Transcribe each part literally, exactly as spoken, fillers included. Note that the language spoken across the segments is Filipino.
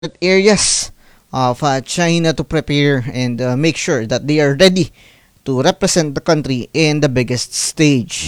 areas of uh, China to prepare and uh, make sure that they are ready to represent the country in the biggest stage.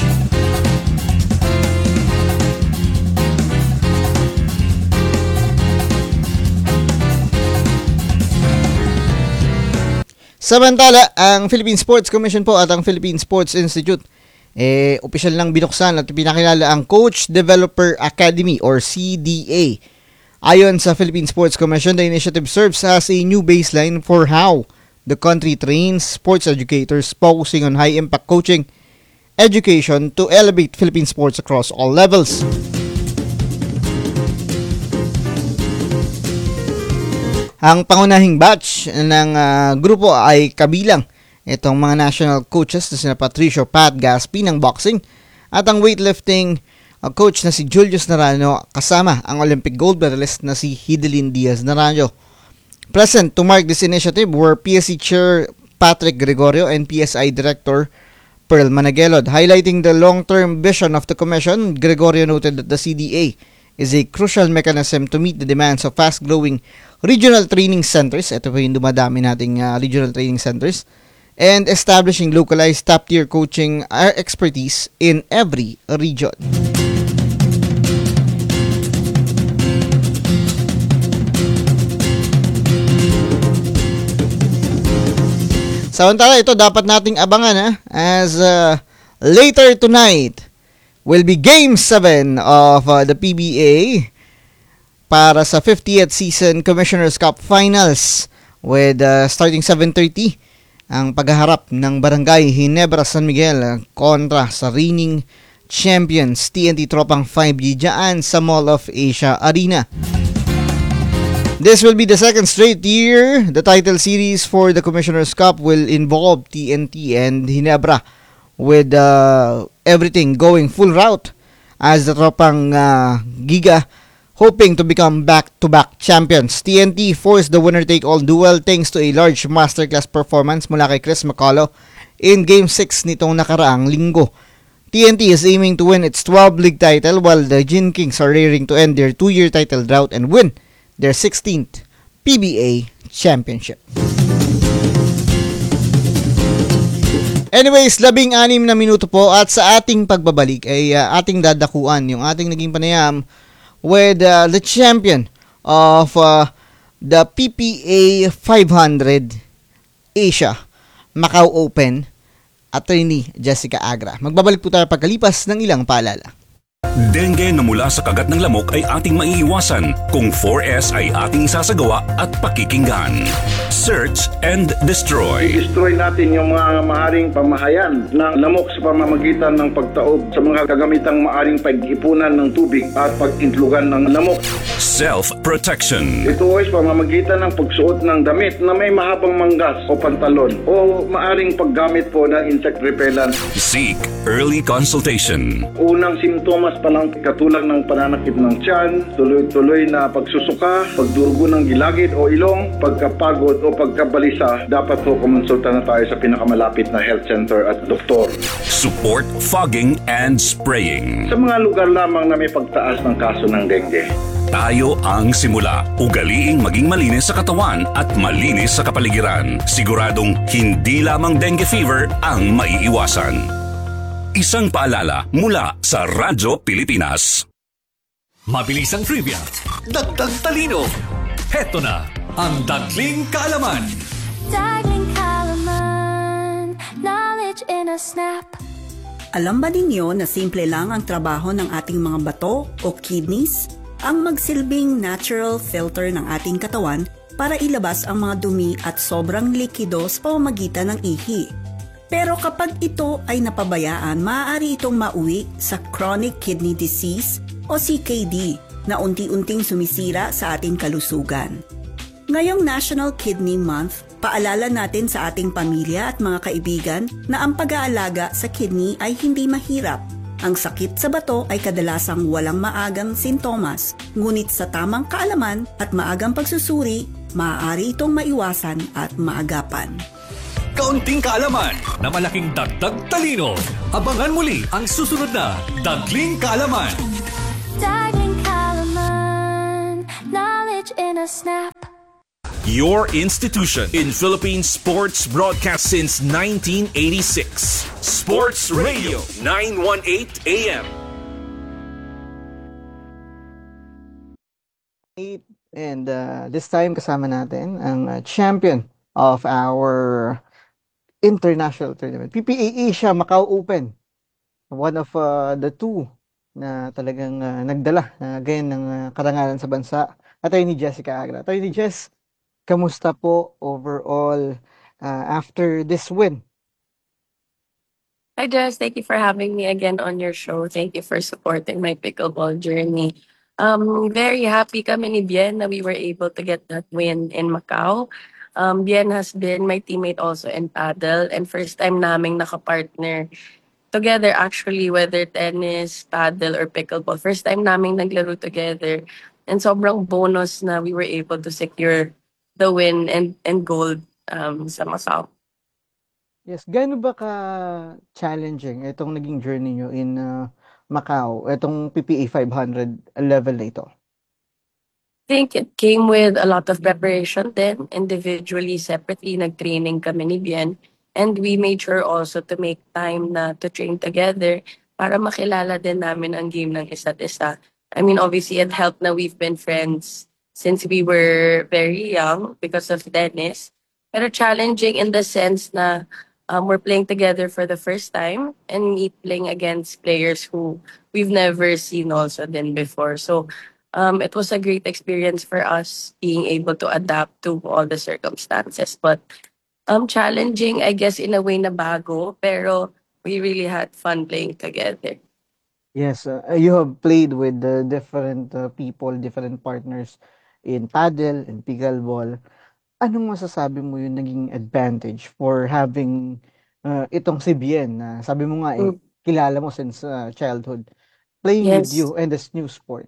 Samantala, ang Philippine Sports Commission po at ang Philippine Sports Institute eh opisyal lang binuksan at pinakilala ang Coach Developer Academy or C D A. Ayon sa Philippine Sports Commission, the initiative serves as a new baseline for how the country trains sports educators, focusing on high-impact coaching education to elevate Philippine sports across all levels. Ang pangunahing batch ng uh, grupo ay kabilang itong mga national coaches na sina Patricio Pat Gaspi ng boxing at ang weightlifting uh, coach na si Julius Naranjo kasama ang Olympic gold medalist na si Hidelin Diaz Naranjo. Present to mark this initiative were P S C Chair Patrick Gregorio and P S I Director Pearl Managelod. Highlighting the long-term vision of the Commission, Gregorio noted that the C D A is a crucial mechanism to meet the demands of fast-growing regional training centers. Ito po yung dumadami nating uh, regional training centers. And establishing localized top-tier coaching uh, expertise in every region. Samantala, ito dapat nating abangan ha, as uh, later tonight will be Game seven of uh, the P B A para sa fiftieth Season Commissioner's Cup Finals with uh, starting seven thirty ang paghaharap ng Barangay Ginebra San Miguel kontra sa reigning champions T N T Tropang five G dyan sa Mall of Asia Arena. This will be the second straight year the title series for the Commissioner's Cup will involve T N T and Ginebra, with uh, everything going full route as the Tropang uh, Giga hoping to become back-to-back champions. T N T forced the winner-take-all duel thanks to a large masterclass performance mula kay Chris Macalo in Game six nitong nakaraang linggo. T N T is aiming to win its twelfth league title while the Gin Kings are raring to end their two-year title drought and win their sixteenth P B A championship. Anyways, labing anim na minuto po at sa ating pagbabalik ay uh, ating dadakuan yung ating naging panayam with uh, the champion of uh, the P P A five hundred Asia Macau Open, Attorney Jessica Agra. Magbabalik po tayo pagkalipas ng ilang paalala. Dengue na mula sa kagat ng lamok ay ating maiiwasan kung four S ay ating isasagawa at pakikinggan. Search and destroy. I-destroy natin yung mga maaring pamahayan ng lamok sa pamamagitan ng pagtaob sa mga kagamitang maaring pag-ipunan ng tubig at pag-intlugan ng lamok. Self-protection. Ito ay sa pamamagitan ng pagsuot ng damit na may mahabang manggas o pantalon o maaring paggamit po ng insect repellent. Seek early consultation. Unang simptomas pa lang katulad ng pananakit ng tiyan, tuloy-tuloy na pagsusuka, pagdurugo ng gilagid o ilong, pagkapagod o pagkabalisa, dapat po kumonsulta na tayo sa pinakamalapit na health center at doktor. Support fogging and spraying. Sa mga lugar lamang na may pagtaas ng kaso ng dengue. Tayo ang simula. Ugaliing maging malinis sa katawan at malinis sa kapaligiran. Siguradong hindi lamang dengue fever ang maiiwasan. Isang paalala mula sa Radyo Pilipinas. Mabilis ang trivia, dagdag talino. Heto na ang Dagling Kaalaman. Dagling Kaalaman, knowledge in a snap. Alam ba ninyo na simple lang ang trabaho ng ating mga bato o kidneys? Ang magsilbing natural filter ng ating katawan para ilabas ang mga dumi at sobrang likido sa pamamagitan ng ihi. Pero kapag ito ay napabayaan, maaari itong mauwi sa chronic kidney disease o C K D na unti-unting sumisira sa ating kalusugan. Ngayong National Kidney Month, paalala natin sa ating pamilya at mga kaibigan na ang pag-aalaga sa kidney ay hindi mahirap. Ang sakit sa bato ay kadalasang walang maagang sintomas, ngunit sa tamang kaalaman at maagang pagsusuri, maaari itong maiwasan at maagapan. Kaunting kaalaman na malaking dagdag talino. Abangan muli ang susunod na Dagling Kaalaman. Dagling Kaalaman, knowledge knowledge in a snap. Your institution in Philippine sports broadcast since nineteen eighty-six. Sports Radio nine eighteen A M. And uh, this time kasama natin ang uh, champion of our international tournament, P P A Asia Macau Open. One of uh, the two na talagang uh, nagdala na ganyan ng uh, karangalan sa bansa. Attorney Jessica Agra. Attorney Jess, kamusta po overall uh, after this win? Hi, Jess. Thank you for having me again on your show. Thank you for supporting my pickleball journey. Um, very happy kami ni Bien na we were able to get that win in Macau. Um, Bien has been my teammate also in paddle and first time naming nakapartner together actually, whether tennis, paddle, or pickleball. First time naming naglaro together. And sobrang bonus na we were able to secure the win and, and gold um, sa Macau. Yes, gaano ba ka-challenging itong naging journey nyo in uh, Macau, itong P P A five hundred level na ito? I think it came with a lot of preparation then, individually, separately, nag-training kami ni Bien. And we made sure also to make time na to train together para makilala din namin ang game ng isa't isa. I mean, obviously, it helped na we've been friends since we were very young because of tennis. Pero challenging in the sense na um, we're playing together for the first time and me playing against players who we've never seen also then before. So um, it was a great experience for us being able to adapt to all the circumstances. But um, challenging, I guess, in a way na bago, pero we really had fun playing together. Yes, uh, you have played with the different uh, people, different partners in paddle and pickleball. Anong masasabi mo yung naging advantage for having uh, itong si Bien na sabi mo nga eh, Mm. kilala mo since uh, childhood, playing with Yes. you and this new sport?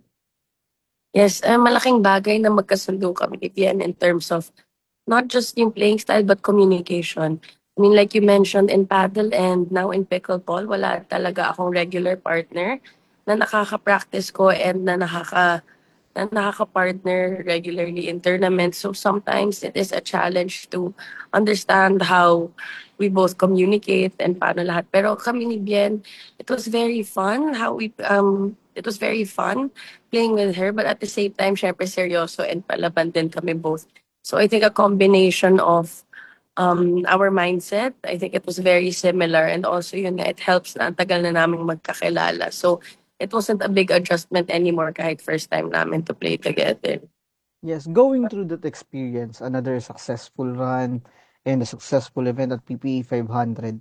Yes, eh, malaking bagay na magkasundo kami ni Bien in terms of not just yung playing style but communication. I mean, like you mentioned in paddle and now in pickleball, wala talaga akong regular partner na nakaka-practice ko and na nakaka na nakaka-partner regularly in tournaments. So sometimes it is a challenge to understand how we both communicate and paano lahat. Pero kami ni Bien, it was very fun how we um it was very fun playing with her, but at the same time, syempre seryoso and palaban din kami both. So I think a combination of um, our mindset, I think it was very similar. And also yun nga, it helps na ang tagal na naming magkakilala. So it wasn't a big adjustment anymore kahit first time namin to play together. Yes, going through that experience, another successful run and a successful event at P P A five hundred.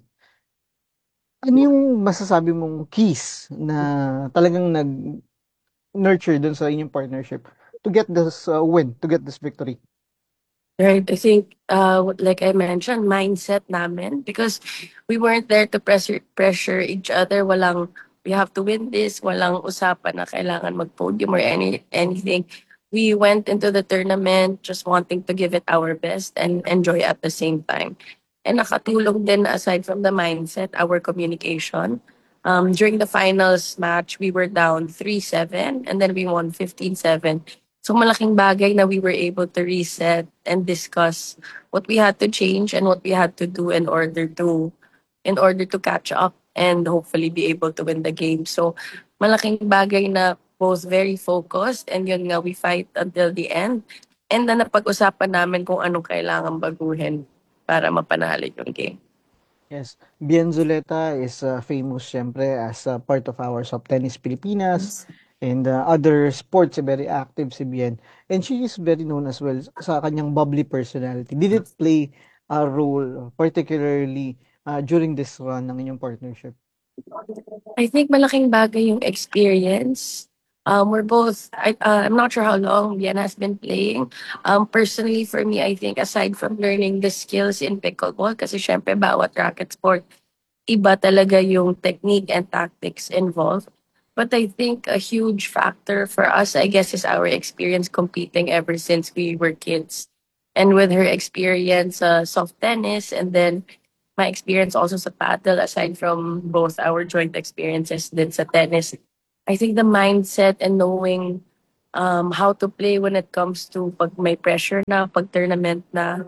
Ano yung masasabi mong keys na talagang nag-nurture dun sa inyong partnership to get this uh, win, to get this victory? Right. I think, uh, what- like I mentioned, mindset namin because we weren't there to pressure pressure each other. Walang, we have to win this. Walang usapan na kailangan mag-podium or any anything. We went into the tournament just wanting to give it our best and enjoy at the same time. And nakatulong din aside from the mindset, our communication. Um, during the finals match, we were down three seven and then we won fifteen seven. So malaking bagay na we were able to reset and discuss what we had to change and what we had to do in order to in order to catch up and hopefully be able to win the game. So malaking bagay na both very focused and yun nga we fight until the end. And na napag-usapan namin kung anong kailangan baguhin para mapanalo yung game. Yes, Bien Zuleta is uh, famous syempre as a part of our Soft Tennis Pilipinas and uh, other sports, very active si Bien. And she is very known as well sa kanyang bubbly personality. Did it play a role particularly uh, during this run ng inyong partnership? I think malaking bagay yung experience. Um, we're both, I, uh, I'm not sure how long Bien has been playing. Um, personally, for me, I think aside from learning the skills in pickleball, kasi syempre bawat racket sport, iba talaga yung technique and tactics involved. But I think a huge factor for us, I guess, is our experience competing ever since we were kids. And with her experience, uh, soft tennis, and then my experience also sa paddle, aside from both our joint experiences din sa tennis, I think the mindset and knowing um, how to play when it comes to pag may pressure na, pag tournament na.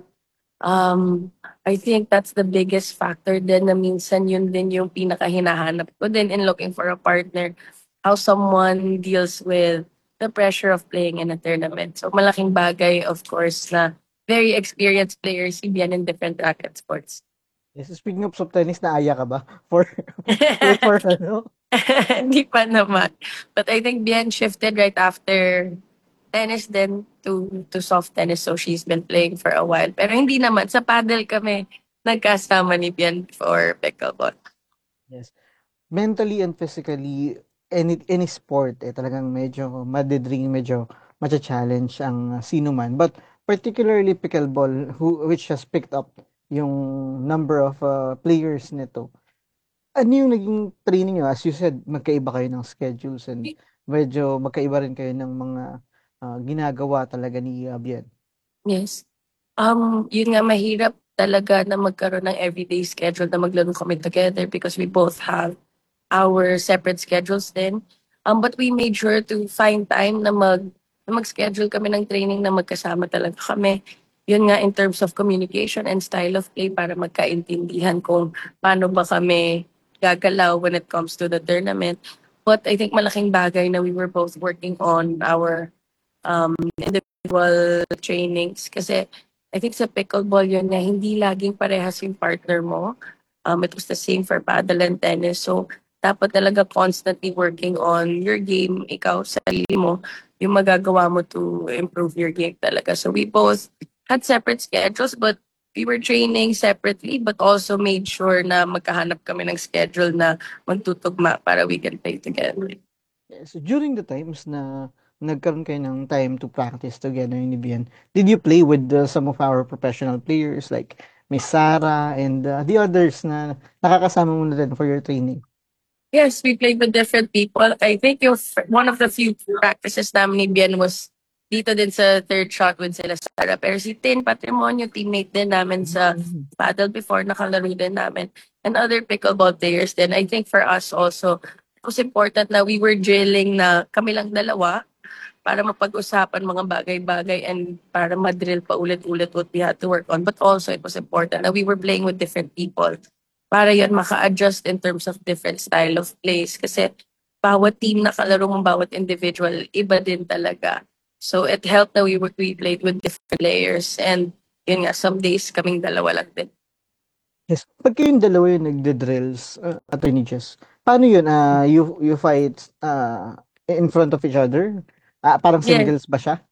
Um, I think that's the biggest factor din na minsan yun din yung pinaka-hinahanap ko din in looking for a partner. How someone deals with the pressure of playing in a tournament. So malaking bagay, of course, na very experienced players si Bian in different racket sports. Yes, speaking of soft tennis, naaya ka ba? For, for, for ano? Hindi pa naman. But I think Bian shifted right after tennis then to to soft tennis. So she's been playing for a while. Pero hindi naman. Sa paddle kami nagkasama ni Bian for pickleball. Yes. Mentally and physically, any any sport, eh, talagang medyo madidring, medyo matcha-challenge ang uh, sino man. But particularly pickleball, who, which has picked up yung number of uh, players nito. Ano yung naging training nyo? As you said, magkaiba kayo ng schedules and medyo magkaiba rin kayo ng mga uh, ginagawa talaga ni uh, Bien. Yes. Um, yun nga mahirap talaga na magkaroon ng everyday schedule na maglaro kami together because we both have our separate schedules din. Um, but we made sure to find time na mag na mag-schedule kami ng training na magkasama talaga kami. Yun nga in terms of communication and style of play para magkaintindihan kung paano ba kami gagalaw when it comes to the tournament. But I think malaking bagay na we were both working on our um, individual trainings kasi I think sa pickleball yun na hindi laging parehas yung partner mo. Um, it was the same for paddle and tennis. So, dapat talaga constantly working on your game, ikaw, sarili mo, yung magagawa mo to improve your game talaga. So, we both had separate schedules but we were training separately but also made sure na magkahanap kami ng schedule na magtutugma para we can play together. So during the times na nagkaroon kayo ng time to practice together ni Bien, did you play with uh, some of our professional players like Miss Sarah and uh, the others na nakakasama mo na din for your training? Yes, we played with different people. I think yung f- one of the few practices namin ni Bien was dito din sa third shot with sila Sarah. Pero si Tin Patrimonio, teammate din namin sa paddle before, nakalaro din namin. And other pickleball players din. I think for us also, it was important na we were drilling na kami lang dalawa para mapag-usapan mga bagay-bagay and para madrill pa ulit-ulit what we had to work on. But also, it was important na we were playing with different people para yan maka-adjust in terms of different style of plays. Kasi bawat team na kalaro mong bawat individual, iba din talaga. So it helped that we, were, we played with different players and yun nga, some days kaming dalawa lang din. Yes. Pag kayong dalawa yung nagde-drills, uh, Attorney Jess, paano yun? Uh, you, you fight uh, in front of each other? Ah, parang Yeah. singles ba siya?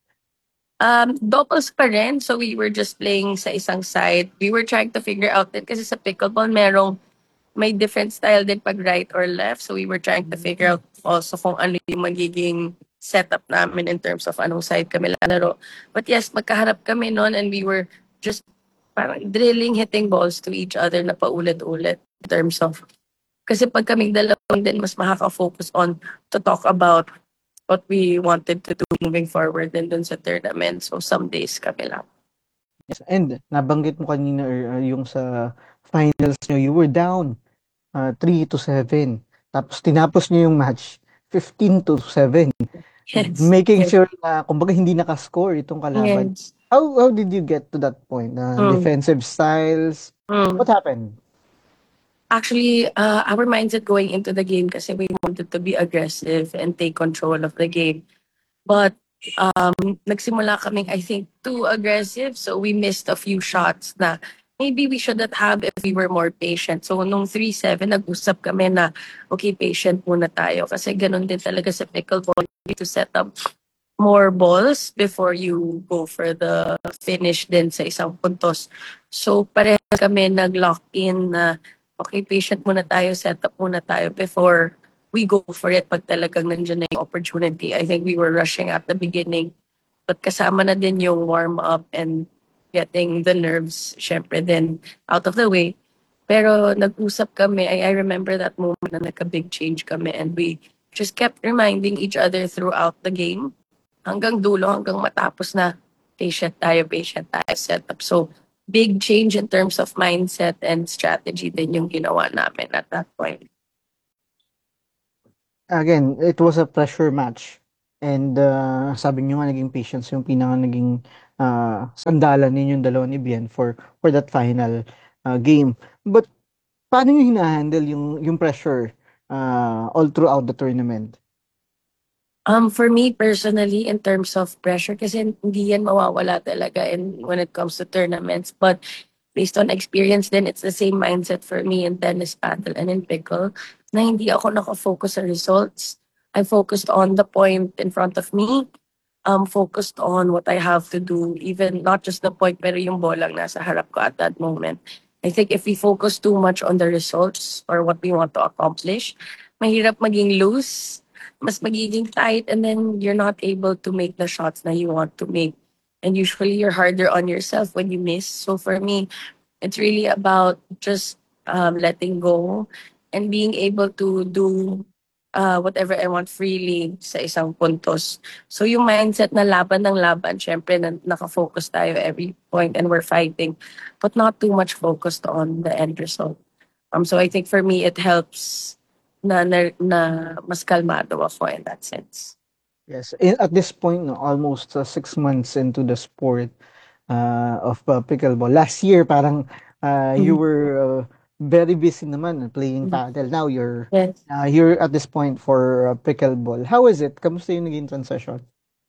Um, doubles pa rin. So we were just playing sa isang side. We were trying to figure out din kasi sa pickleball merong may different style din pag right or left. So we were trying to figure out also kung ano yung magiging setup namin in terms of anong side kami lalaro. But yes, magkaharap kami noon and we were just parang drilling, hitting balls to each other na paulit-ulit in terms of kasi pag kaming dalawang din mas makaka-focus on to talk about what we wanted to do moving forward din dun sa tournament. So some days kami lang. Yes. And nabanggit mo kanina uh, yung sa finals nyo, you were down uh, three to seven. Tapos tinapos nyo yung match fifteen to seven. Yes. Making yes. sure na kumbaga hindi nakascore itong kalaban. Yes. How how did you get to that point? Uh, Mm. Defensive styles? Mm. What happened? Actually, uh, our mindset going into the game kasi we wanted to be aggressive and take control of the game. But um, nagsimula kaming, I think, too aggressive. So we missed a few shots na maybe we shouldn't have if we were more patient. So nung three seven, nag-usap kami na, okay, patient muna tayo. Kasi ganun din talaga sa pickleball. You need to set up more balls before you go for the finish din sa isang puntos. So pareha kami nag-lock in na okay, patient muna tayo, set up muna tayo before we go for it pag talagang nandiyan na yung opportunity. I think we were rushing at the beginning. But kasama na din yung warm-up and getting the nerves, syempre, then out of the way. Pero nag-usap kami, I, I remember that moment na nagka-big change kami and we just kept reminding each other throughout the game hanggang dulo, hanggang matapos na patient tayo, patient tayo, setup. So, big change in terms of mindset and strategy din yung ginawa namin at that point. Again, it was a pressure match. And uh, sabi niyo nga naging patience yung pinaka naging uh, sandalan ninyong dalawa ni Bien for for that final uh, game. But paano niyo hina-handle yung yung pressure uh, all throughout the tournament? Um, for me personally, in terms of pressure, kasi hindi yan mawawala talaga in, when it comes to tournaments. But based on experience then it's the same mindset for me in tennis, paddle, and in pickle, na hindi ako nakafocus sa results. I focused on the point in front of me, um, focused on what I have to do, even not just the point, pero yung bolang nasa harap ko at that moment. I think if we focus too much on the results or what we want to accomplish, mahirap maging loose, mas magiging tight, and then you're not able to make the shots that you want to make. And usually you're harder on yourself when you miss. So for me, it's really about just um, letting go and being able to do uh, whatever I want freely sa isang puntos. So yung mindset na laban ng laban, syempre na, nakafocus tayo every point and we're fighting, but not too much focused on the end result. Um, so I think for me, it helps na, na, na mas kalmado ako in that sense. Yes, in, at this point, no, almost uh, six months into the sport uh, of uh, pickleball. Last year, parang uh, you Mhm. were uh, very busy naman playing Mhm. paddle. Now you're Yes. uh, you're at this point for uh, pickleball. How is it? Kamusta yung naging transition?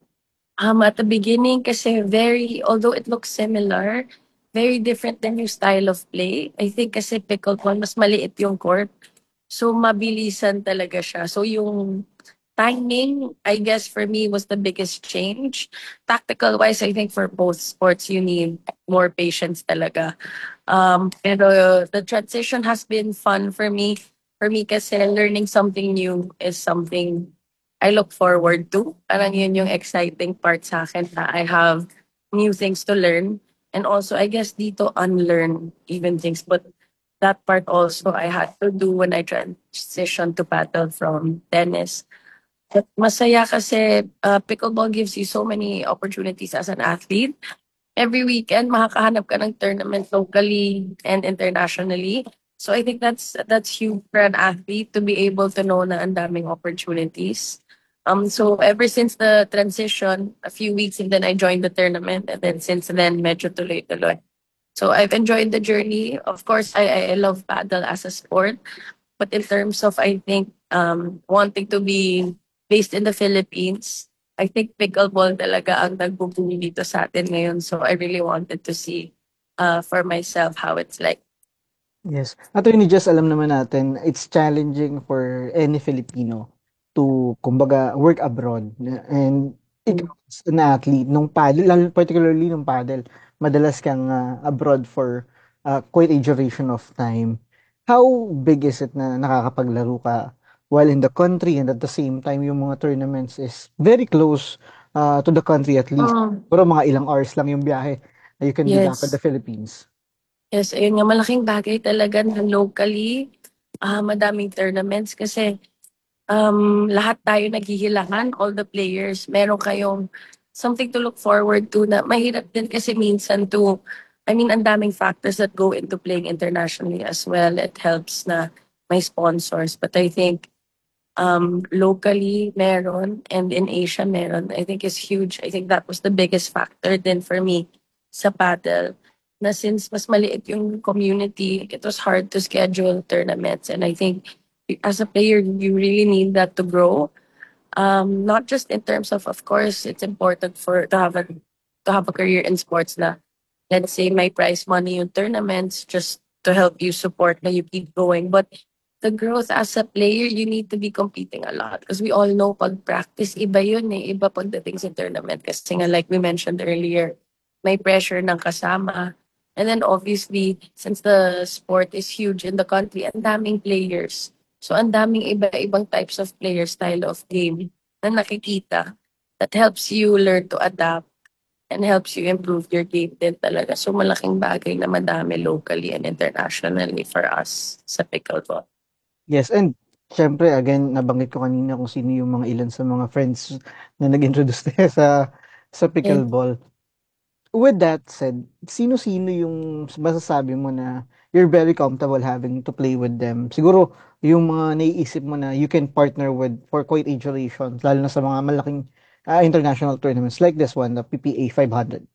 Um, at the beginning, kasi very, although it looks similar, very different than yung style of play. I think kasi pickleball, mas maliit yung court. So, mabilisan talaga siya. So, yung timing, I guess for me, was the biggest change. Tactical-wise, I think for both sports, you need more patience talaga. Um, pero the transition has been fun for me. For me kasi learning something new is something I look forward to. Parang yun yung exciting part sa akin na I have new things to learn. And also, I guess dito unlearn even things. But that part also I had to do when I transitioned to paddle from tennis. But masaya kasi uh, pickleball gives you so many opportunities as an athlete. Every weekend makakahanap ka ng tournament locally and internationally. So I think that's that's huge for an athlete to be able to know na ang daming opportunities. Um, so ever since the transition, a few weeks and then I joined the tournament, and then since then medyo tuloy-tuloy. So I've enjoyed the journey. Of course, I I I love paddle as a sport, but in terms of I think um wanting to be based in the Philippines, I think pickleball talaga ang nagbo-boom dito sa atin ngayon. So I really wanted to see uh for myself how it's like. Yes. Attorney Jess, alam naman natin, it's challenging for any Filipino to, kumbaga, work abroad. And ikaw, as an athlete, nung paddle, lalo particularly nung paddle, madalas kang uh, abroad for uh, quite a duration of time. How big is it na nakakapaglaro ka while in the country, and at the same time, yung mga tournaments is very close uh, to the country at least. Um, Pero mga ilang hours lang yung biyahe. You can be back in the yes. Philippines. Yes, ayun nga malaking bagay talaga na locally ah madaming tournaments kasi um, lahat tayo naghihilangan, all the players, meron kayong something to look forward to na mahirap din kasi minsan to, I mean, ang daming factors that go into playing internationally as well. It helps na may sponsors. But I think um, locally meron and in Asia meron, I think is huge. I think that was the biggest factor then for me sa paddle. Na since mas maliit yung community, it was hard to schedule tournaments. And I think as a player, you really need that to grow. Um, not just in terms of, of course, it's important for to have a to have a career in sports na let's say may prize money yung tournaments just to help you support na you keep going. But the growth as a player, you need to be competing a lot. Because we all know pag practice, iba yun eh. Iba pagdating sa tournament. Kasi nga like we mentioned earlier, may pressure ng kasama. And then obviously, since the sport is huge in the country, ang daming players. So ang daming iba-ibang types of player style of game na nakikita that helps you learn to adapt and helps you improve your game din talaga. So malaking bagay na madami locally and internationally for us sa pickleball. Yes, and syempre again nabanggit ko kanina kung sino yung mga ilan sa mga friends na nag-introduce tayo sa sa And pickleball. With that said, sino-sino yung masasabi mo na you're very comfortable having to play with them? Siguro yung mga naiisip mo na you can partner with for quite a duration, lalo na sa mga malaking uh, international tournaments like this one, the P P A five hundred?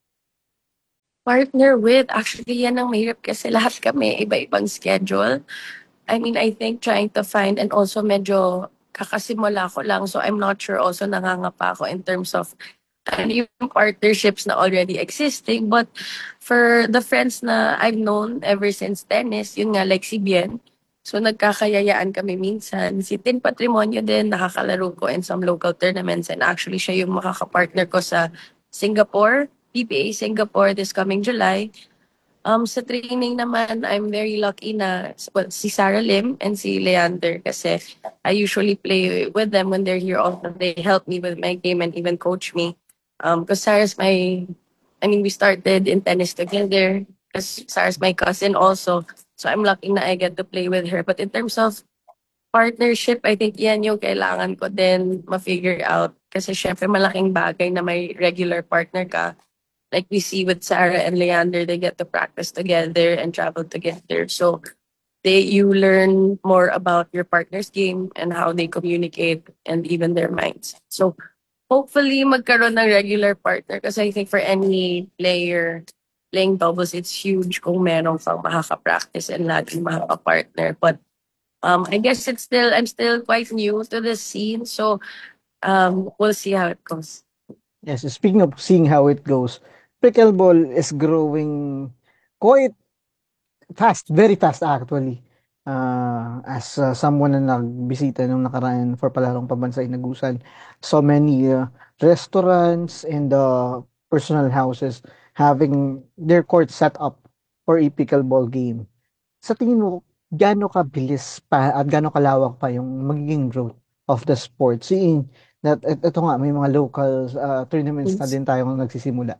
Partner with, actually yan ang mahirap kasi lahat kami iba-ibang schedule. I mean, I think trying to find, and also medyo kakasimula ko lang, so I'm not sure, also nangangapa ako in terms of ano yung partnerships na already existing. But for the friends na I've known ever since tennis, yun nga, like si Bien, so nagkakayayaan kami minsan. Si Tin Patrimonio din, nakakalaro ko in some local tournaments, and actually siya yung makakapartner ko sa Singapore, P P A Singapore this coming July. Um, sa training naman, I'm very lucky na well, si Sarah Lim and si Leander kasi I usually play with them when they're here also. They help me with my game and even coach me. Um, because Sarah's my, I mean, we started in tennis together because Sarah's my cousin also. So I'm lucky na I get to play with her. But in terms of partnership, I think yan yung kailangan ko din ma-figure out. Kasi syempre malaking bagay na may regular partner ka. Like we see with Sarah and Leander, they get to practice together and travel together. So they you learn more about your partner's game and how they communicate and even their minds. So hopefully magkaroon ng regular partner kasi I think for any player playing doubles, it's huge kung meron kang makaka-practice and laging makaka-partner. But um, I guess it's still I'm still quite new to the scene, so um, we'll see how it goes. Yes, speaking of seeing how it goes, pickleball is growing quite fast, very fast actually. Uh, as uh, someone na nagbisita nung nakaraan for palarong pambansa Inagusan, so many uh, restaurants and uh, personal houses having their court set up for a pickleball game. Sa tingin mo, gaano kabilis pa at gaano kalawak pa yung magiging growth of the sport? Seeing that et- ito nga, may mga local uh, tournaments na Yes. din tayong nagsisimula.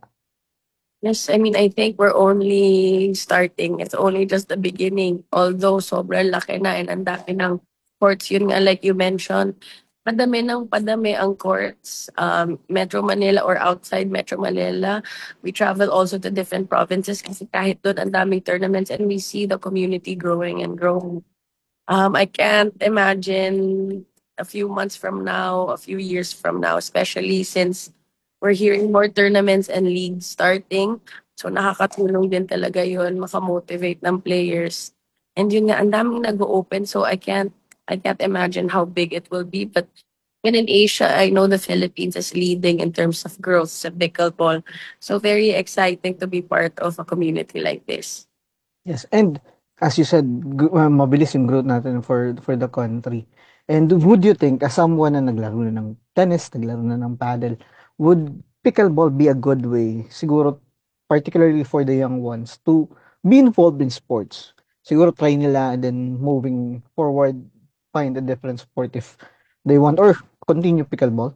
Yes, I mean, I think we're only starting. It's only just the beginning. Although sobrang laki na and ang dami ng courts, yun nga like you mentioned, padami ng padami ang courts. Um, Metro Manila or outside Metro Manila, we travel also to different provinces kasi kahit doon ang daming tournaments and we see the community growing and growing. Um, I can't imagine a few months from now, a few years from now, especially since we're hearing more tournaments and leagues starting. So nakakatulong din talaga yun, makamotivate ng players. And yun nga, ang daming nag-open. So I can't, I can't imagine how big it will be. But when in Asia, I know the Philippines is leading in terms of growth sa pickleball. So very exciting to be part of a community like this. Yes, and as you said, gu- uh, mabilis yung growth natin for for the country. And would you think, as someone na naglaro na ng tennis, naglaro na ng paddle, would pickleball be a good way, siguro, particularly for the young ones, to be involved in sports? Siguro try nila and then moving forward, find a different sport if they want, or continue pickleball.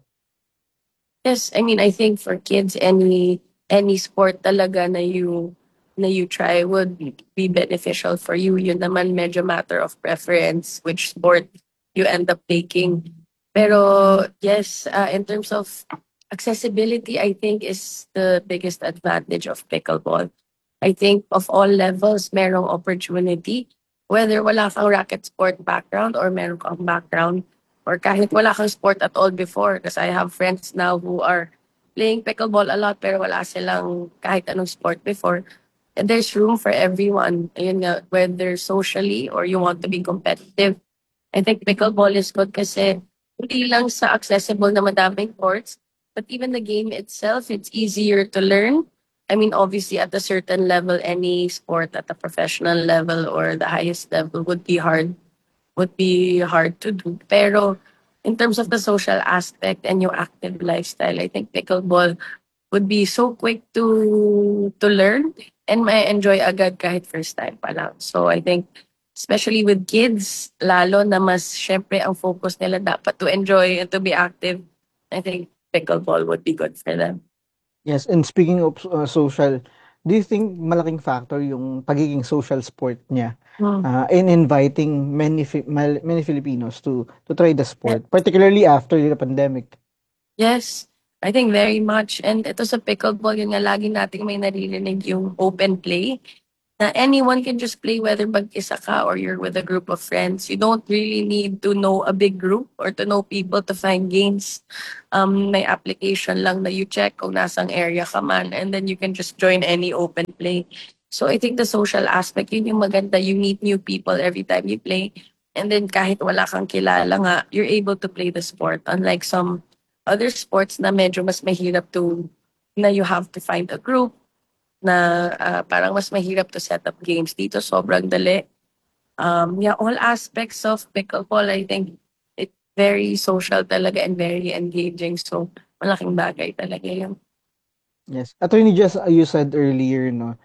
Yes, I mean, I think for kids, any any sport talaga na you na you try would be beneficial for you. Yun naman medyo matter of preference, which sport you end up taking. Pero yes, uh, in terms of accessibility, I think is the biggest advantage of pickleball. I think of all levels, merong opportunity. Whether wala kang racket sport background or meron kang background, or kahit wala kang sport at all before, because I have friends now who are playing pickleball a lot pero wala silang kahit anong sport before. And there's room for everyone. Ayun nga, whether socially or you want to be competitive. I think pickleball is good kasi hindi lang sa accessible na madaming courts, but even the game itself, it's easier to learn. I mean, obviously, at a certain level, any sport at the professional level or the highest level would be hard would be hard to do. Pero in terms of the social aspect and your active lifestyle, I think pickleball would be so quick to to learn and may enjoy agad kahit first time pa lang. So I think especially with kids, lalo na mas syempre ang focus nila dapat to enjoy and to be active. I think pickleball would be good for them. Yes, and speaking of uh, social, do you think malaking factor yung pagiging social sport niya Hmm. uh, in inviting many Fi- mal- many Filipinos to to try the Yeah. sport, particularly after the pandemic? Yes, I think very much. And ito sa pickleball, yun nga lagi nating may naririnig yung open play. na anyone can just play whether mag-isa ka or you're with a group of friends. You don't really need to know a big group or to know people to find games. Um, may application lang na you check kung nasang area ka man and then you can just join any open play. So I think the social aspect, yun yung maganda. You meet new people every time you play. And then kahit wala kang kilala nga, you're able to play the sport. Unlike some other sports na medyo mas mahirap to, na you have to find a group, na ah, parang mas mahirap to set up games. Dito sobrang dali. Um, yeah, all aspects of pickleball, I think it's very social talaga and very engaging. So, malaking bagay talaga yun. Yes. Attorney Jess, uh, you said earlier, no,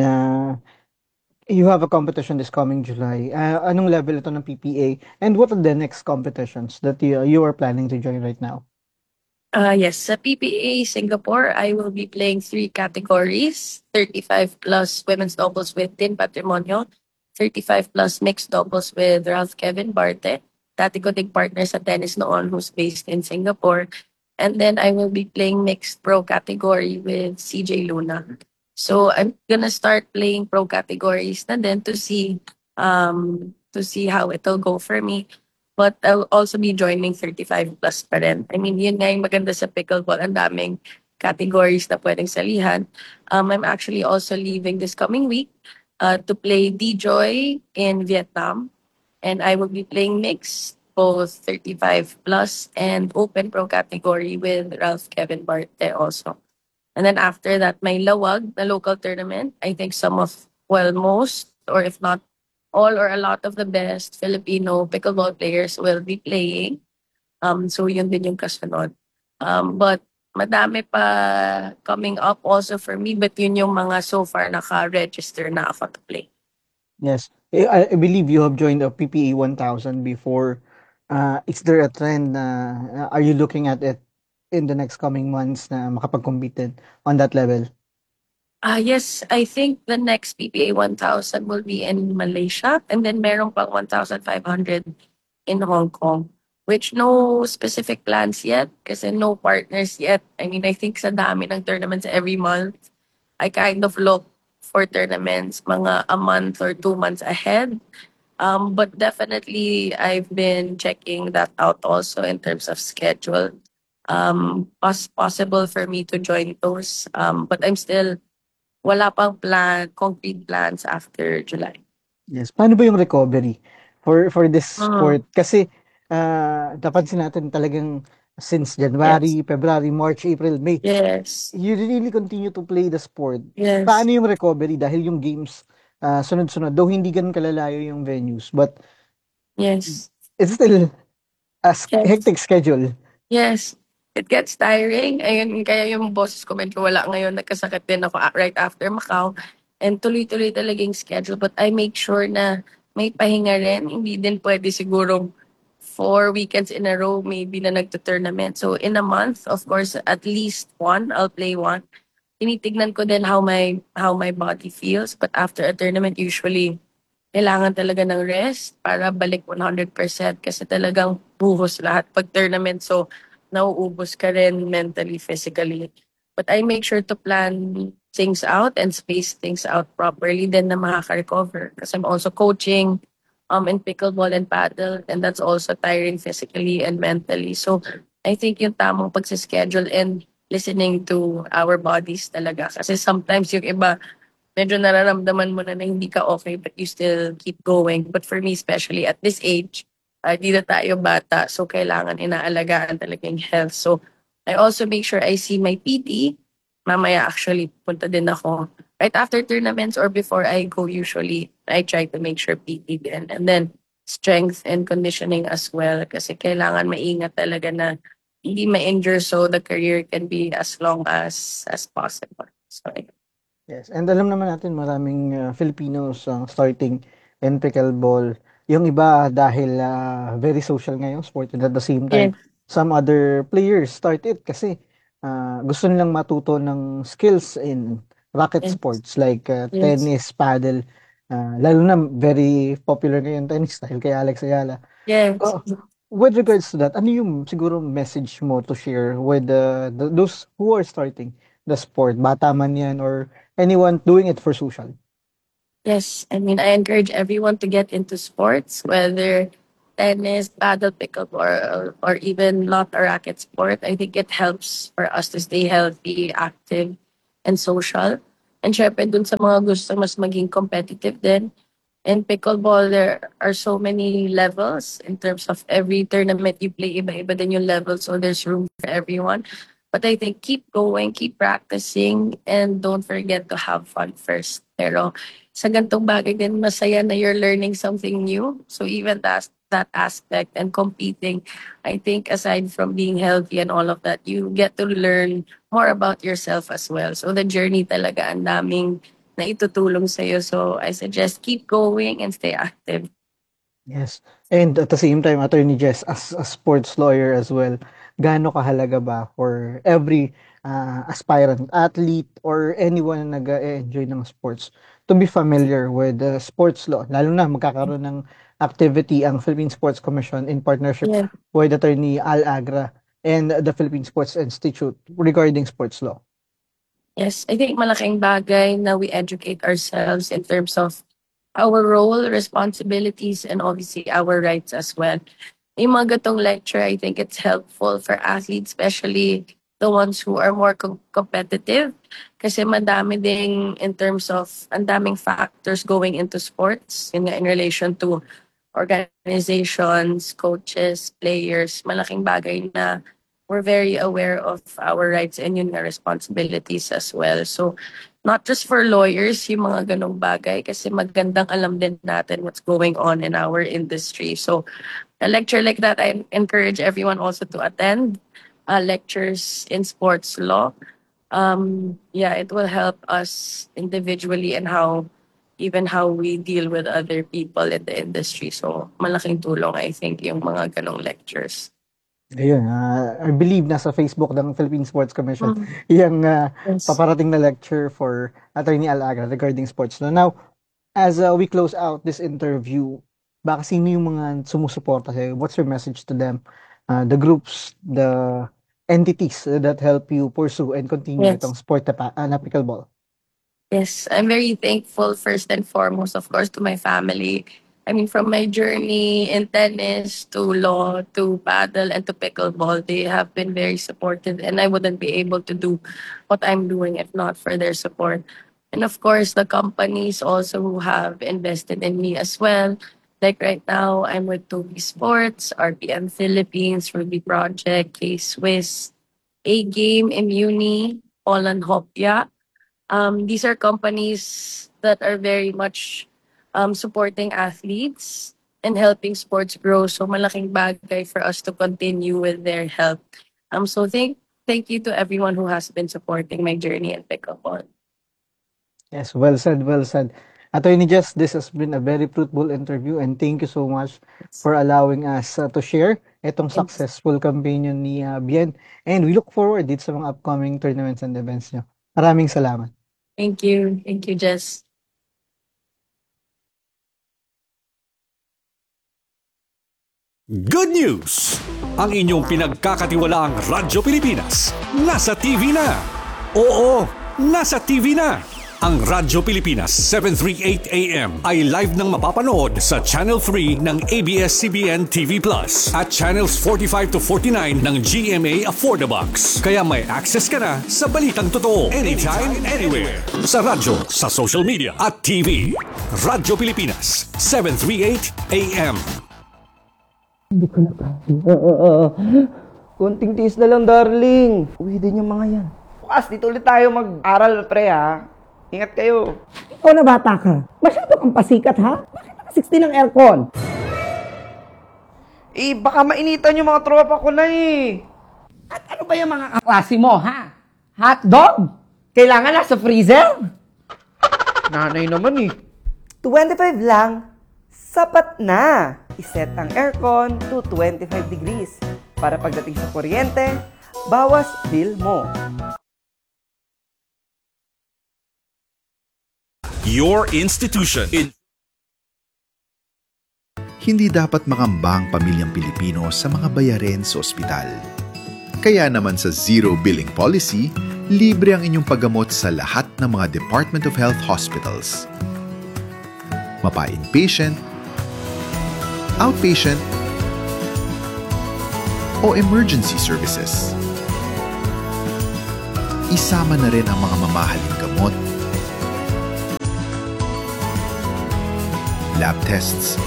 na you have a competition this coming July. Uh, anong level ito ng P P A? And what are the next competitions that you, you are planning to join right now? Uh, yes, sa P P A Singapore, I will be playing three categories: thirty-five plus women's doubles with Tin Patrimonio, thirty-five plus mixed doubles with Ralph Kevin Barte, dati ko ding partner sa tennis noon who's based in Singapore. And then I will be playing mixed pro category with C J Luna. So I'm gonna start playing pro categories na din to see um to see how it'll go for me. But I'll also be joining thirty-five plus pa rin. I mean, yun nga yung maganda sa pickleball. Ang daming categories na pwedeng salihan. Um, I'm actually also leaving this coming week uh, to play D-Joy in Vietnam. And I will be playing mixed, both thirty-five plus and open pro category with Ralph Kevin Barte also. And then after that, may Lawag, the local tournament. I think some of, well, most, or if not all or a lot of the best Filipino pickleball players will be playing. Um, so yun din yung kasunod. Um, but madami pa coming up also for me, but yun yung mga so far naka-register na ako to play. Yes. Eh, I, I believe you have joined a P P A one thousand before. Uh, is there a trend na uh, are you looking at it in the next coming months na makapag-compete din on that level? Ah, yes, I think the next P P A one thousand will be in Malaysia and then meron pang one thousand five hundred in Hong Kong, which no specific plans yet kasi no partners yet. I mean, I think sa dami ng tournaments every month, I kind of look for tournaments mga a month or two months ahead. Um, but definitely, I've been checking that out also in terms of schedule. Um, pos- possible for me to join those. Um, but I'm still wala pang plan, concrete plans after July. Yes. Paano ba yung recovery for for this Mm, sport? Kasi uh, napansin natin talagang since yes. January, February, March, April, May, Yes. you really continue to play the sport. Yes. Paano yung recovery? Dahil yung games uh, sunod-sunod, though hindi ganun kalalayo yung venues, but Yes. it's still a s- Yes. hectic schedule. Yes. It gets tiring. Ayun, kaya yung boses ko medyo wala ngayon. Nagkasakit din ako a- right after Macau. And tuloy-tuloy talaga yung schedule. But I make sure na may pahinga rin. Hindi din pwede siguro four weekends in a row maybe na nagto-tournament. So in a month, of course, at least one, I'll play one. Tinitignan ko din how my how my body feels. But after a tournament, usually kailangan talaga ng rest para balik one hundred percent kasi talagang buhos lahat pag tournament. So, nauubos ka rin mentally, physically. But I make sure to plan things out and space things out properly then na makaka-recover. Kasi I'm also coaching um, in pickleball and paddle and that's also tiring physically and mentally. So, I think yung tamang pagsischedule and listening to our bodies talaga. Kasi sometimes yung iba, medyo nararamdaman mo na na hindi ka okay but you still keep going. But for me, especially at this age, uh, di na tayo bata, so kailangan inaalagaan talaga yung health. So I also make sure I see my P T. Mamaya actually, punta din ako. Right after tournaments or before I go usually, I try to make sure P T din. And then strength and conditioning as well kasi kailangan maingat talaga na hindi ma-injure so the career can be as long as as possible. So, Yes, and alam naman natin maraming uh, Filipinos ang starting in pickleball. Yung iba dahil uh, very social ngayong sport and at the same time, yeah. some other players start it kasi uh, gusto nilang matuto ng skills in racket Yes. sports like uh, Yes. tennis, paddle, uh, lalo na very popular ngayon tennis dahil kay Alex Ayala. Yes. Oh, with regards to that, ano yung siguro message mo to share with uh, the, those who are starting the sport, bata man yan or anyone doing it for social? Yes, I mean, I encourage everyone to get into sports, whether tennis, paddle, pickleball, or, or even lot or racket sport. I think it helps for us to stay healthy, active, and social. And syempre, dun sa mga gusto mas maging competitive din. In pickleball, there are so many levels in terms of every tournament you play, iba-iba din yung level, so there's room for everyone. But I think keep going, keep practicing, and don't forget to have fun first. Pero sa gantong bagay din, masaya na you're learning something new. So even that, that aspect and competing, I think aside from being healthy and all of that, you get to learn more about yourself as well. So the journey talaga, ang daming na itutulong sa'yo. So I suggest keep going and stay active. Yes. And at the same time, Attorney Jess, as a sports lawyer as well, gaano kahalaga ba for every uh, aspirant athlete or anyone na nag-enjoy ng sports to be familiar with the sports law? Lalo na magkakaroon ng activity ang Philippine Sports Commission in partnership Yeah. with Attorney Al Agra and the Philippine Sports Institute regarding sports law. Yes, I think malaking bagay na we educate ourselves in terms of our role, responsibilities, and obviously our rights as well. Yung mga gatong lecture, I think it's helpful for athletes, especially the ones who are more com- competitive. Kasi madami ding in terms of, ang daming factors going into sports in, in relation to organizations, coaches, players. Malaking bagay na we're very aware of our rights and yun nga responsibilities as well. So, not just for lawyers, yung mga ganong bagay, kasi magandang alam din natin what's going on in our industry. So, a lecture like that, I encourage everyone also to attend uh, lectures in sports law. Um, yeah, it will help us individually and how, even how we deal with other people in the industry. So, malaking tulong, I think, yung mga ganong lectures. Ayun, ah, I believe nasa Facebook ng Philippine Sports Commission Mm. yung ah, Yes. paparating na lecture for Attorney Al Agra regarding sports law. Now, as uh, we close out this interview, baka sino yung mga sumusuporta sa'yo? What's your message to them? Uh, the groups, the entities that help you pursue and continue Yes. itong sport na, pa- ah, na pickleball. Yes, I'm very thankful first and foremost, of course, to my family. I mean, from my journey in tennis to law to paddle and to pickleball, they have been very supportive, and I wouldn't be able to do what I'm doing if not for their support. And of course, the companies also who have invested in me as well. Like right now, I'm with Toby Sports, R P M Philippines, Ruby Project, K-Swiss, A-Game, Immuni, Poland Hopya. Um, these are companies that are very much um, supporting athletes and helping sports grow. So malaking bagay for us to continue with their help. Um, so thank thank you to everyone who has been supporting my journey in pickleball. Yes, well said, well said. Attorney Jess, this has been a very fruitful interview and thank you so much for allowing us uh, to share itong successful campaign nyo ni uh, Bien. And we look forward dito sa mga upcoming tournaments and events nyo. Maraming salamat. Thank you. Thank you, Jess. Good news! Ang inyong pinagkakatiwalaang Radyo Pilipinas nasa T V na. Oo, nasa T V na. Ang Radyo Pilipinas seven thirty-eight A M ay live nang mapapanood sa Channel three ng A B S C B N T V Plus at Channels forty-five to forty-nine ng G M A Affordabox. Kaya may access ka na sa balitang totoo anytime, anywhere. Sa radyo, sa social media at T V. Radyo Pilipinas seven thirty-eight A M. Hindi ko na kaya. Konting tiis na lang, darling. Uwi din yung mga yan. Bukas, dito ulit tayo mag-aral, pre, ha? Ingat kayo. Ikaw na bata ka. Masyado kang pasikat, ha? Bakit naka sixty ng aircon? Eh, baka mainitan yung mga tropa ko na, eh. At ano ba yung mga kaklase mo, ha? Hot dog? Kailangan nasa freezer? Nanay naman, eh. twenty-five lang. Sapat na. Iset ang aircon to twenty-five degrees para pagdating sa kuryente, bawas bill mo. Your institution in Hindi dapat makambang pamilyang Pilipino sa mga bayarin sa ospital. Kaya naman sa Zero Billing Policy, libre ang inyong paggamot sa lahat ng mga Department of Health hospitals. mapa-inpatient, outpatient, o emergency services. Isama na rin ang mga mamahaling gamot, lab tests,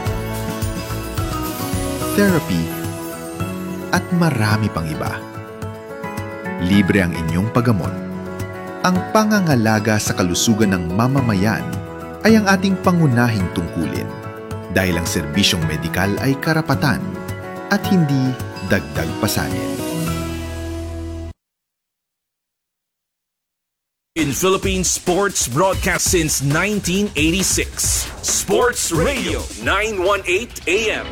therapy, at marami pang iba. Libre ang inyong paggamot. Ang pangangalaga sa kalusugan ng mamamayan ay ang ating pangunahing tungkulin dahil ang serbisyong medikal ay karapatan at hindi dagdag pasanin. In Philippine sports broadcast since nineteen eighty-six, Sports Radio nine eighteen A M.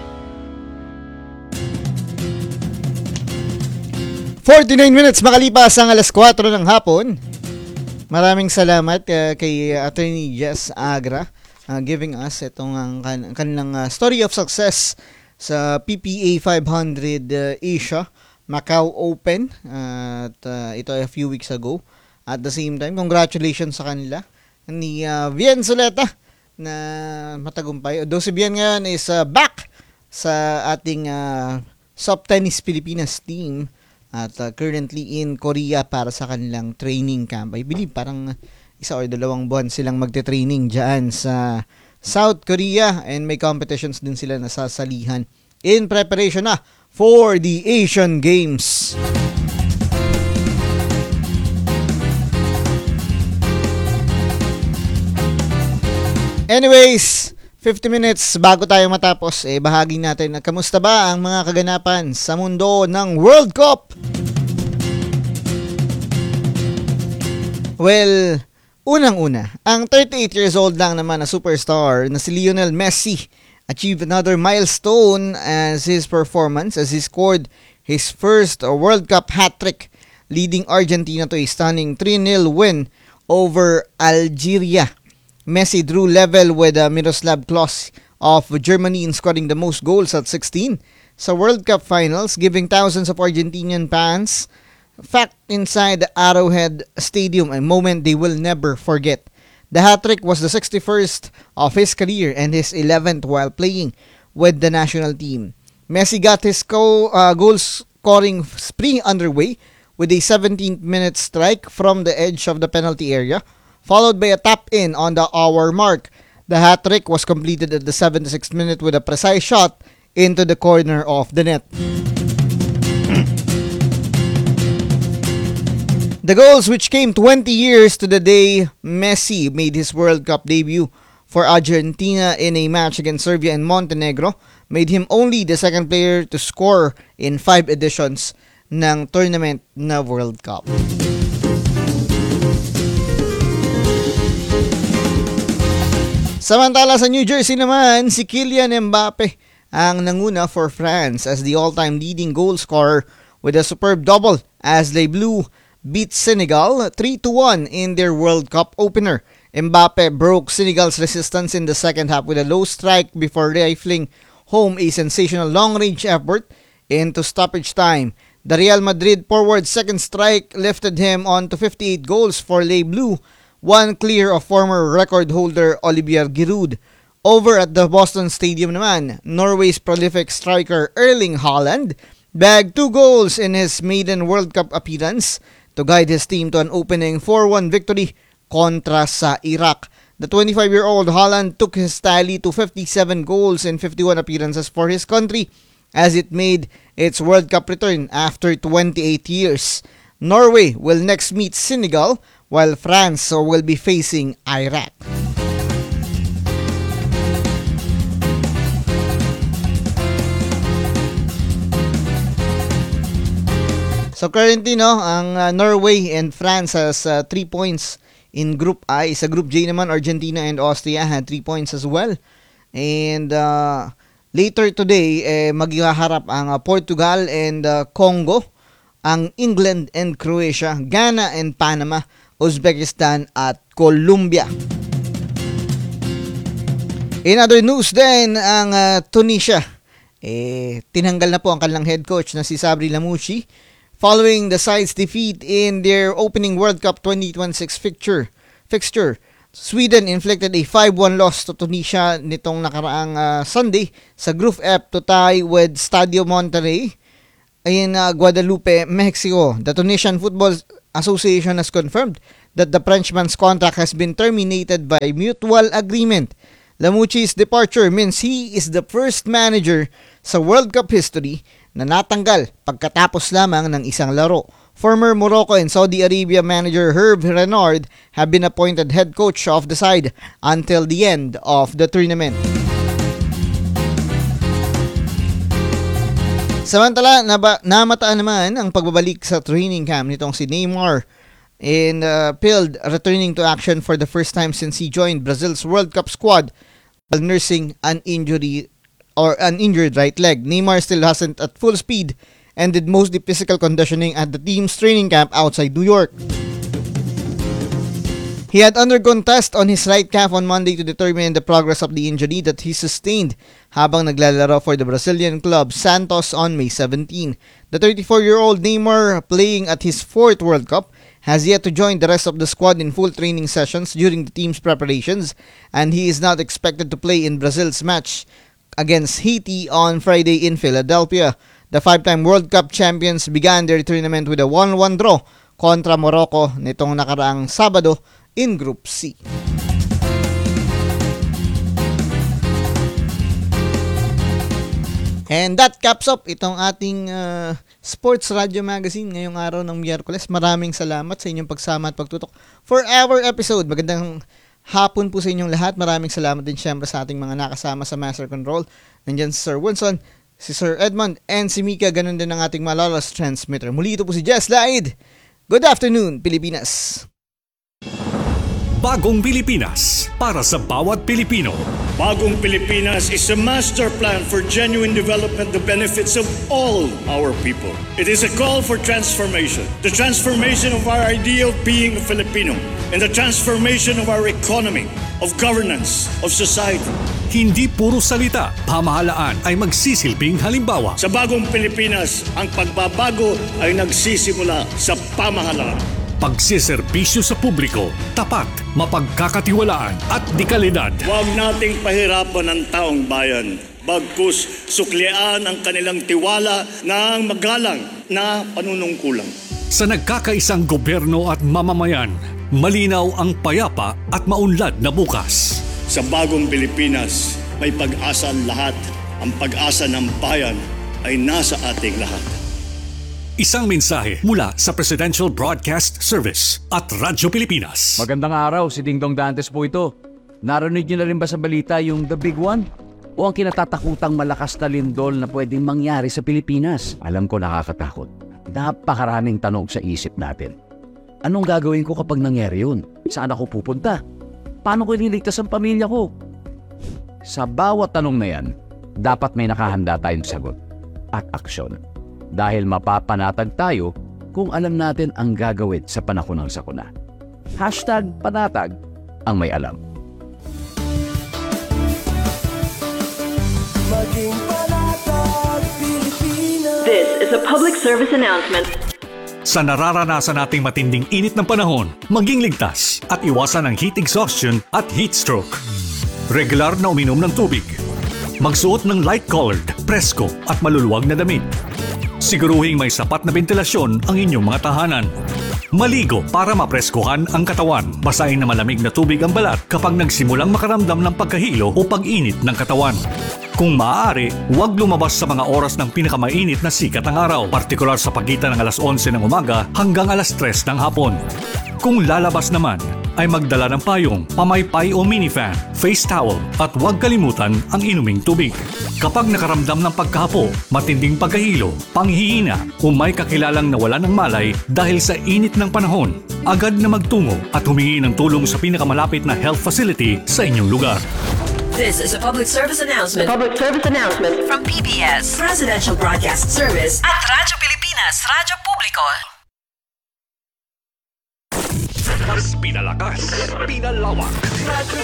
forty-nine minutes makalipas ang alas kwatro ng hapon. Maraming salamat uh, kay Attorney Jess Agra uh, giving us itong ang kan- kanilang uh, story of success sa P P A five hundred uh, Asia Macau Open uh, at uh, ito ay a few weeks ago. At the same time, congratulations sa kanila ni uh, Bien Soleta na matagumpay. Although si Bien ngayon is uh, back sa ating uh, Soft Tennis Pilipinas team at uh, currently in Korea para sa kanilang training camp. I believe parang isa o dalawang buwan silang magte-training dyan sa South Korea and may competitions din sila na sasalihan in preparation na for the Asian Games. Anyways, fifty minutes bago tayo matapos, eh bahagi natin na kamusta ba ang mga kaganapan sa mundo ng World Cup? Well, unang-una, ang thirty-eight years old lang naman na superstar na si Lionel Messi achieved another milestone as his performance as he scored his first World Cup hat-trick, leading Argentina to a stunning three nil win over Algeria. Messi drew level with uh, Miroslav Klose of Germany in scoring the most goals at sixteen sa World Cup finals, giving thousands of Argentinian fans fact inside the Arrowhead Stadium a moment they will never forget. The hat-trick was the sixty-first of his career and his eleventh while playing with the national team. Messi got his co- uh, goal-scoring spree underway with a seventeenth minute strike from the edge of the penalty area, followed by a tap-in on the hour mark. The hat-trick was completed at the seventy-sixth minute with a precise shot into the corner of the net. The goals, which came twenty years to the day Messi made his World Cup debut for Argentina in a match against Serbia and Montenegro, made him only the second player to score in five editions ng tournament na World Cup. Samantala sa New Jersey naman, si Kylian Mbappe ang nanguna for France as the all-time leading goal scorer with a superb double as Les Bleus beat Senegal three to one in their World Cup opener. Mbappe broke Senegal's resistance in the second half with a low strike before rifling home a sensational long-range effort into stoppage time. The Real Madrid forward's second strike lifted him on to fifty-eight goals for Les Bleus, one clear of former record holder Olivier Giroud. Over at the Boston Stadium naman, Norway's prolific striker Erling Haaland bagged two goals in his maiden World Cup appearance to guide his team to an opening four one victory kontra sa Iraq. The twenty-five-year-old Haaland took his tally to fifty-seven goals in fifty-one appearances for his country as it made its World Cup return after twenty-eight years. Norway will next meet Senegal while France will be facing Iraq. So currently, no, ang uh, Norway and France has uh, three points in Group I. Sa Group J naman, Argentina and Austria had three points as well. And uh, later today, eh, maghaharap ang uh, Portugal and uh, Congo, ang England and Croatia, Ghana and Panama, Uzbekistan at Colombia. In other news din, ang uh, Tunisia, eh, tinanggal na po ang kanilang head coach na si Sabri Lamouchi following the side's defeat in their opening World Cup twenty twenty-six fixture. Fixture Sweden inflicted a five one loss to Tunisia nitong nakaraang uh, Sunday sa Group F to tie with Stadio Monterrey in uh, Guadalupe, Mexico. The Tunisian Football Association has confirmed that the Frenchman's contract has been terminated by mutual agreement. Lamouchi's departure means he is the first manager sa World Cup history na natanggal pagkatapos lamang ng isang laro. Former Morocco and Saudi Arabia manager Hervé Renard have been appointed head coach of the side until the end of the tournament. Samantala, naba, namataan naman ang pagbabalik sa training camp nitong si Neymar in uh, Pild, returning to action for the first time since he joined Brazil's World Cup squad while nursing an injury or an injured right leg. Neymar still hasn't at full speed and did mostly physical conditioning at the team's training camp outside New York. He had undergone tests on his right calf on Monday to determine the progress of the injury that he sustained habang naglalaro for the Brazilian club Santos on May seventeenth. The thirty-four-year-old Neymar, playing at his fourth World Cup, has yet to join the rest of the squad in full training sessions during the team's preparations, and he is not expected to play in Brazil's match against Haiti on Friday in Philadelphia. The five-time World Cup champions began their tournament with a one one draw kontra Morocco nitong nakaraang Sabado in Group C. And that caps up itong ating uh, Sports Radio Magazine ngayong araw ng Miyerkules. Maraming salamat sa inyong pagsama at pagtutok for our episode. Magandang hapon po sa inyong lahat. Maraming salamat din syempre sa ating mga nakasama sa Master Control. Nandyan si Sir Winston, si Sir Edmond, and si Mika. Ganun din ang ating malalas transmitter. Muli ito po si Jess Laid. Good afternoon, Pilipinas. Bagong Pilipinas para sa bawat Pilipino. Bagong Pilipinas is a master plan for genuine development, the benefits of all our people. It is a call for transformation. The transformation of our idea of being a Filipino and the transformation of our economy, of governance, of society. Hindi puro salita, pamahalaan ay magsisilbing halimbawa. Sa Bagong Pilipinas, ang pagbabago ay nagsisimula sa pamahalaan. Pagsiservisyo sa publiko, tapat, mapagkakatiwalaan at dekalidad. Huwag nating pahirapan ang taong bayan. Bagkus suklian ang kanilang tiwala ng magalang na panunungkulan. Sa nagkakaisang gobyerno at mamamayan, malinaw ang payapa at maunlad na bukas. Sa Bagong Pilipinas, may pag-asa ang lahat. Ang pag-asa ng bayan ay nasa ating lahat. Isang mensahe mula sa Presidential Broadcast Service at Radyo Pilipinas. Magandang araw, si Dingdong Dantes po ito. Narinig niyo na rin ba sa balita yung The Big One? O ang kinatatakutang malakas na lindol na pwedeng mangyari sa Pilipinas? Alam ko nakakatakot. Napakaraming tanong sa isip natin. Anong gagawin ko kapag nangyari yun? Saan ako pupunta? Paano ko ililigtas ang pamilya ko? Sa bawat tanong na yan, dapat may nakahanda tayong sagot at aksyon. Dahil mapapanatag tayo kung alam natin ang gagawin sa panahon ng sakuna. Hashtag panatag ang may alam. Maging panatag, Pilipinas. This is a public service announcement. Sa nararanasan nating matinding init ng panahon, maging ligtas at iwasan ang heat exhaustion at heat stroke. Regular na uminom ng tubig. Magsuot ng light-colored, presko at maluluwag na damit. Siguruhing may sapat na ventilasyon ang inyong mga tahanan. Maligo para mapreskuhan ang katawan. Basahin na malamig na tubig ang balat kapag nagsimulang makaramdam ng pagkahilo o pag-init ng katawan. Kung maaari, huwag lumabas sa mga oras ng pinakamainit na sikat ng araw, partikular sa pagitan ng alas onse ng umaga hanggang alas tres ng hapon. Kung lalabas naman, ay magdala ng payong, pamaypay o minifan, face towel at huwag kalimutan ang inuming tubig. Kapag nakaramdam ng pagkahapo, matinding pagkahilo, panghihina o may kakilalang nawala ng malay dahil sa init ng panahon, agad na magtungo at humingi ng tulong sa pinakamalapit na health facility sa inyong lugar. This is a public service announcement. Public service announcement From P B S, Presidential Broadcast Service at Radyo Pilipinas, Radyo Publiko. Mas pinalakas, pinalawak. Radyo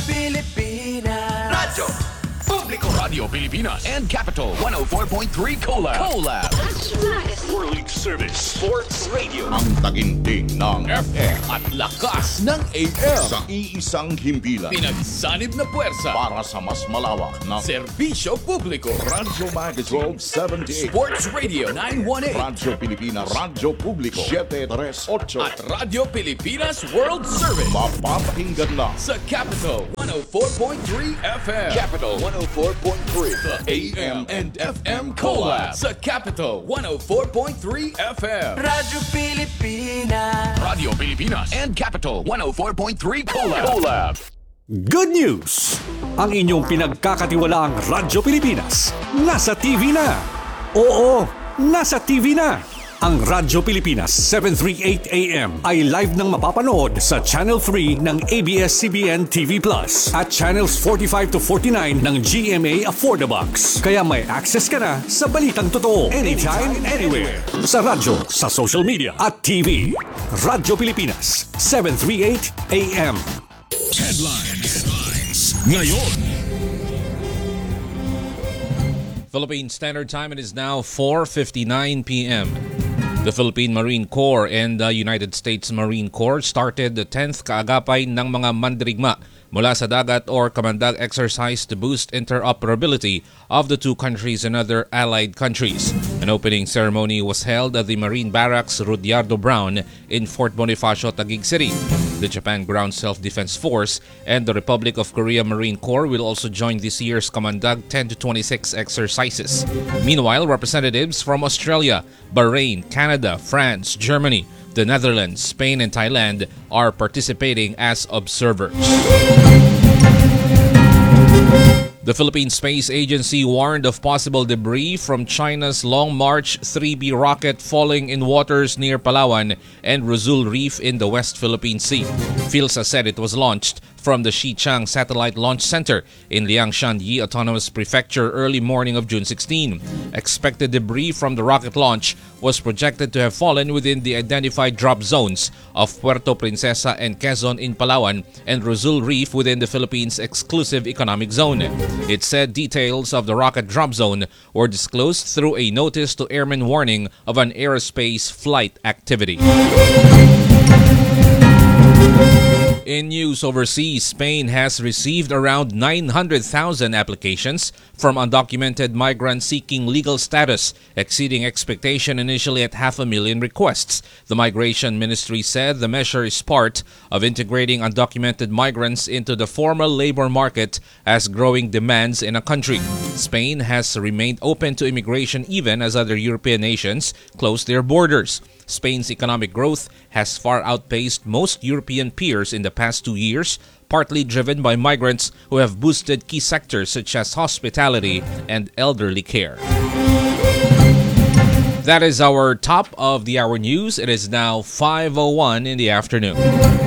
Pilipinas. Radyo Publiko. Radio Pilipinas and Capital one oh four point three Collab. Collab. World Service Sports Radio. Ang taginting ng F M at lakas ng A M. Sa iisang himpilan. Pinagsanib na puwersa para sa mas malawak na serbisyo publiko. Radyo Magazine seventy-eight. Sports Radio nine eighteen. Radyo Pilipinas. Radyo Publiko seven thirty-eight. At Radyo Pilipinas World Service. Mapapakinggan lang sa Capital one oh four point three F M. Capital one oh four point three. The A M and F M Collab sa Capital one oh four point three F M. Radyo Pilipinas. Radio Pilipinas and Capital one oh four point three Collab. Collab. Good news! Ang inyong pinagkakatiwalaang Radyo Pilipinas nasa T V na. Oo, nasa T V na. Ang Radyo Pilipinas seven thirty-eight A M ay live nang mapapanood sa Channel three ng A B S C B N T V Plus at Channels forty-five to forty-nine ng G M A Affordabox. Kaya may access ka na sa balitang totoo anytime, anywhere. Sa radyo, sa social media at T V. Radyo Pilipinas seven thirty-eight A M. Headlines. Headlines. Ngayon. Philippine Standard Time, it is now four fifty-nine P M The Philippine Marine Corps and the United States Marine Corps started the tenth kaagapay ng mga mandirigma mula sa dagat or kamandag exercise to boost interoperability of the two countries and other allied countries. An opening ceremony was held at the Marine Barracks Rudyardo Brown in Fort Bonifacio, Taguig City. The Japan Ground Self-Defense Force and the Republic of Korea Marine Corps will also join this year's Kamandag ten to twenty-six exercises. Meanwhile, representatives from Australia, Bahrain, Canada, France, Germany, the Netherlands, Spain, and Thailand are participating as observers. The Philippine Space Agency warned of possible debris from China's Long March three B rocket falling in waters near Palawan and Rizal Reef in the West Philippine Sea. PhilSA said it was launched from the Xichang Satellite Launch Center in Liangshan Yi Autonomous Prefecture early morning of June sixteenth. Expected debris from the rocket launch was projected to have fallen within the identified drop zones of Puerto Princesa and Quezon in Palawan and Rizal Reef within the Philippines' exclusive economic zone. It said details of the rocket drop zone were disclosed through a notice to airmen warning of an aerospace flight activity. In news overseas, Spain has received around nine hundred thousand applications from undocumented migrants seeking legal status, exceeding expectation initially at half a million requests. The Migration Ministry said the measure is part of integrating undocumented migrants into the formal labor market as growing demands in a country. Spain has remained open to immigration even as other European nations close their borders. Spain's economic growth has far outpaced most European peers in the past two years, partly driven by migrants who have boosted key sectors such as hospitality and elderly care. That is our top of the hour news. It is now five oh one in the afternoon.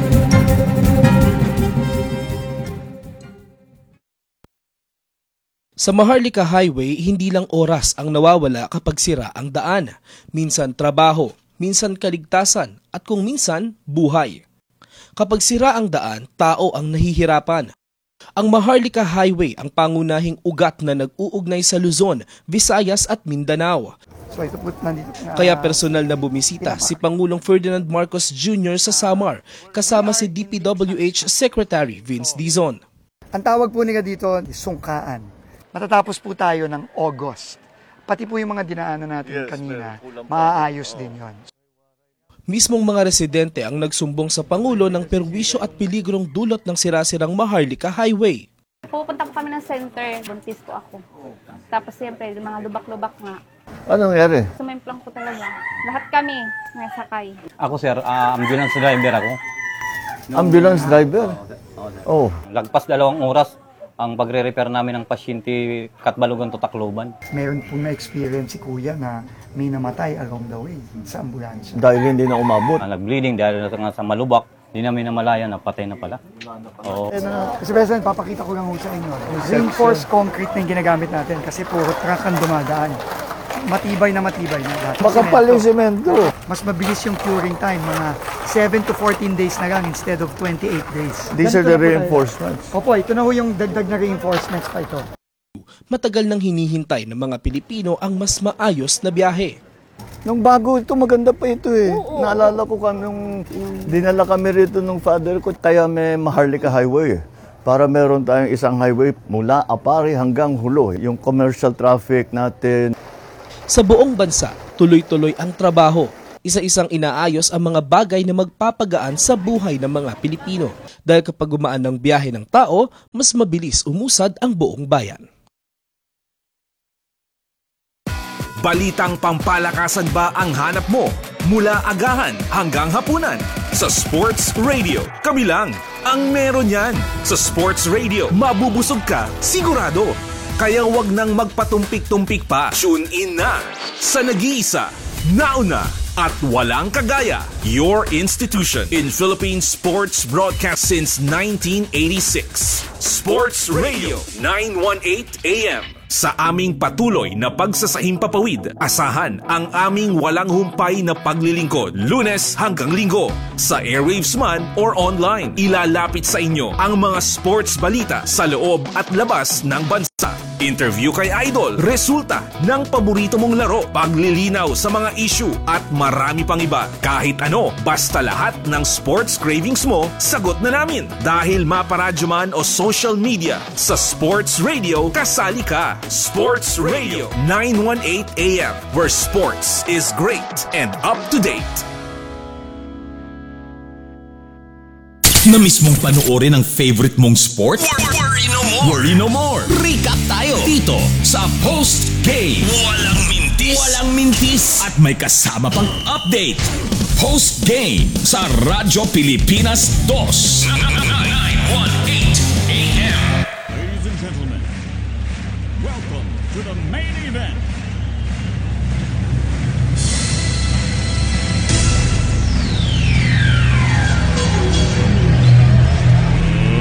Sa Maharlika Highway, hindi lang oras ang nawawala kapag sira ang daan. Minsan trabaho, minsan kaligtasan, at kung minsan, buhay. Kapag sira ang daan, tao ang nahihirapan. Ang Maharlika Highway ang pangunahing ugat na nag-uugnay sa Luzon, Visayas at Mindanao. So ito po, nandito, uh, Kaya personal na bumisita si Pangulong Ferdinand Marcos Junior sa Samar, kasama si D P W H Secretary Vince Dizon. Ang tawag po nila dito, sungkaan. Matatapos po tayo ng August. Pati po yung mga dinaanan natin yes, kanina, maaayos din yon. Mismong mga residente ang nagsumbong sa Pangulo ng perwisyo at peligrong dulot ng sirasirang Maharlika Highway. Pupunta po kami ng center, buntis po ako. Tapos siyempre, mga lubak-lubak nga. Anong nangyari? Sumemplang po talaga. Lahat kami nasakay. Ako sir, uh, ambulance driver ako. Ambulance driver? Oh. Lagpas dalawang oras ang pagre-repair namin ng pasyente Katbalogan to Tacloban. Meron po na-experience si Kuya na may namatay along the way sa ambulansya. Dahil hindi na umabot. Uh, nag-bleeding dahil na sa malubak, hindi namin namalaya na patay na pala. Oo. Kasi President, papakita ko lang sa inyo. Reinforced concrete na yung ginagamit natin kasi puro truck ang dumadaan. Matibay na matibay na. Makapal yung semento. Mas mabilis yung curing time, mga seven to fourteen days na lang instead of twenty-eight days. These are the reinforcements. Opo, ito na ho yung dagdag na reinforcements pa ito. matagal nang hinihintay ng mga Pilipino ang mas maayos na biyahe. Nung bago ito, maganda pa ito eh. Oo, Naalala ko kami nung dinala kami rito ng father ko, kaya may Maharlika Highway. Para meron tayong isang highway mula Apari hanggang Hulo, yung commercial traffic natin. Sa buong bansa, tuloy-tuloy ang trabaho. Isa-isang inaayos ang mga bagay na magpapagaan sa buhay ng mga Pilipino. Dahil kapag gumaan ng biyahe ng tao, mas mabilis umusad ang buong bayan. Balitang pampalakasan ba ang hanap mo? Mula agahan hanggang hapunan. Sa Sports Radio, kami lang ang meron yan. Sa Sports Radio, mabubusog ka, sigurado. Kaya wag nang magpatumpik-tumpik pa. Tune in na sa nag-iisa, nauna, at walang kagaya, your institution in Philippine sports broadcast since nineteen eighty-six. Sports Radio nine eighteen A M. Sa aming patuloy na pagsasahimpapawid, asahan ang aming walang humpay na paglilingkod, Lunes hanggang Linggo. Sa airwaves man or online, ilalapit sa inyo ang mga sports balita sa loob at labas ng bansa. Interview kay Idol, resulta ng paborito mong laro, paglilinaw sa mga issue at marami pang iba. Kahit ano, basta lahat ng sports cravings mo, sagot na namin. Dahil maparadyo man o social media, sa Sports Radio, kasali ka. Sports Radio nine eighteen A M, where sports is great and up to date. Na mismong panoorin ang favorite mong sport? Worry no more! Worry no more! Recap tayo dito sa Post Game. Walang mintis! Walang mintis! At may kasama pang update. Post Game sa Radyo Pilipinas two. nine eighteen A M. Ladies and gentlemen, welcome to the main event.